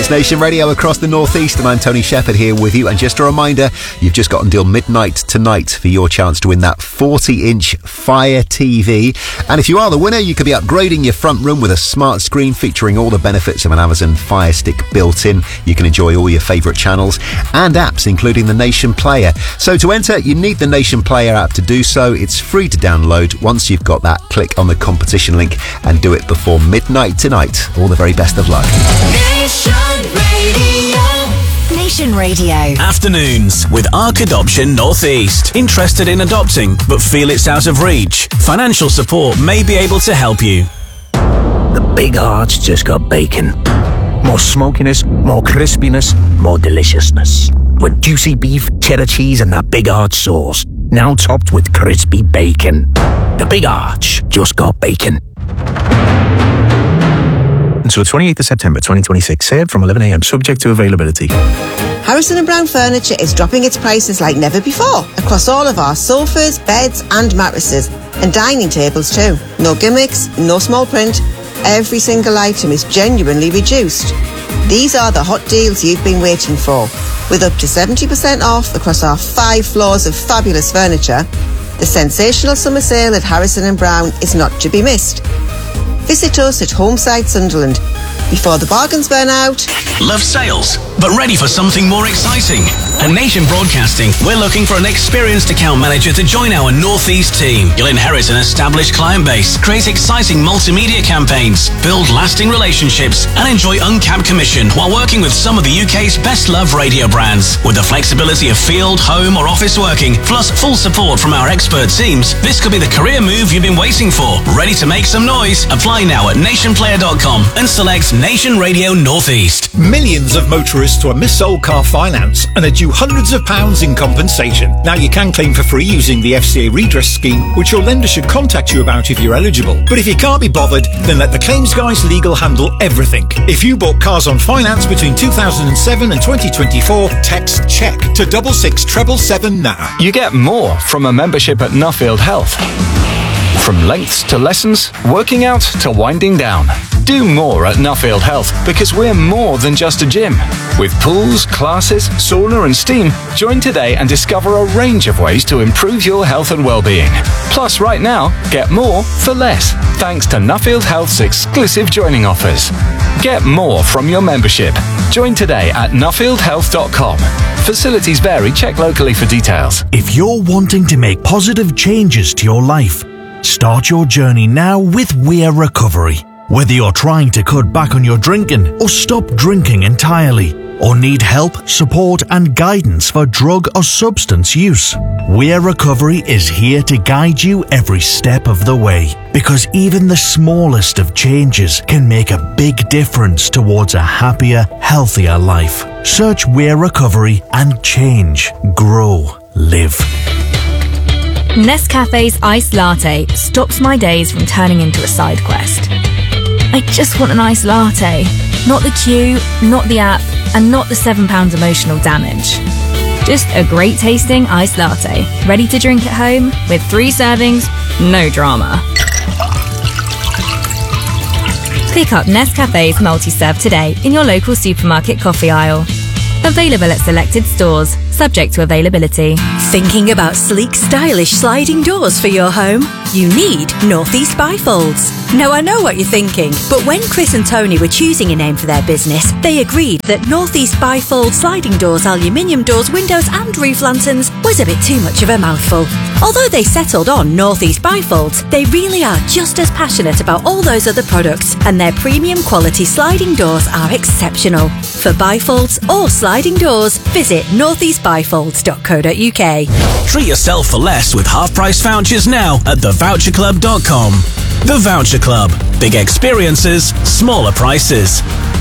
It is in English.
It's Nation Radio across the Northeast, and I'm Tony Shepherd here with you. And just a reminder, you've just got until midnight tonight for your chance to win that 40-inch Fire TV. And if you are the winner, you could be upgrading your front room with a smart screen featuring all the benefits of an Amazon Fire Stick built in. You can enjoy all your favourite channels and apps, including the Nation Player. So to enter, you need the Nation Player app to do so. It's free to download. Once you've got that, click on the competition link and do it before midnight tonight. All the very best of luck. Nation Radio. Nation Radio. Afternoons with Arc Adoption Northeast. Interested in adopting but feel it's out of reach? Financial support may be able to help you. The Big Arch just got bacon. More smokiness, more crispiness, more deliciousness. With juicy beef, cheddar cheese and that Big Arch sauce. Now topped with crispy bacon. The Big Arch just got bacon. Until 28th of September 2026, served from 11 a.m, subject to availability. Harrison & Brown Furniture is dropping its prices like never before across all of our sofas, beds and mattresses, and dining tables too. No gimmicks, no small print. Every single item is genuinely reduced. These are the hot deals you've been waiting for. With up to 70% off across our 5 floors of fabulous furniture, the sensational summer sale at Harrison & Brown is not to be missed. Visit us at Homeside Sunderland before the bargains burn out. Love sales, but ready for something more exciting? At Nation Broadcasting, we're looking for an experienced account manager to join our Northeast team. You'll inherit an established client base, create exciting multimedia campaigns, build lasting relationships, and enjoy uncapped commission while working with some of the UK's best-loved radio brands. With the flexibility of field, home, or office working, plus full support from our expert teams, this could be the career move you've been waiting for. Ready to make some noise? Apply now at nationplayer.com and select Nation Radio Northeast. Millions of motorists were mis-sold car finance and are due hundreds of pounds in compensation. Now you can claim for free using the FCA redress scheme, which your lender should contact you about if you're eligible. But if you can't be bothered, then let the Claims Guys Legal handle everything. If you bought cars on finance between 2007 and 2024, text CHECK to 66777 now. You get more from a membership at Nuffield Health. From lengths to lessons, working out to winding down. Do more at Nuffield Health because we're more than just a gym. With pools, classes, sauna and steam, join today and discover a range of ways to improve your health and well-being. Plus, right now, get more for less, thanks to Nuffield Health's exclusive joining offers. Get more from your membership. Join today at nuffieldhealth.com. Facilities vary. Check locally for details. If you're wanting to make positive changes to your life, start your journey now with Weir Recovery. Whether you're trying to cut back on your drinking or stop drinking entirely, or need help, support and guidance for drug or substance use, Weir Recovery is here to guide you every step of the way. Because even the smallest of changes can make a big difference towards a happier, healthier life. Search Weir Recovery and change, grow, live. Nescafe's iced latte stops my days from turning into a side quest. I just want an iced latte. Not the queue, not the app, and not the £7 emotional damage. Just a great tasting iced latte, ready to drink at home with 3 servings, no drama. Pick up Nescafe's multi-serve today in your local supermarket coffee aisle. Available at selected stores, subject to availability. Thinking about sleek, stylish sliding doors for your home? You need Northeast Bifolds. Now I know what you're thinking, but when Chris and Tony were choosing a name for their business, they agreed that Northeast Bifold sliding doors, aluminium doors, windows and roof lanterns was a bit too much of a mouthful. Although they settled on Northeast Bifolds, they really are just as passionate about all those other products, and their premium quality sliding doors are exceptional. For bifolds or sliding doors, visit northeastbifolds.co.uk. Treat yourself for less with half-price vouchers now at thevoucherclub.com. The Voucher Club. Big experiences, smaller prices.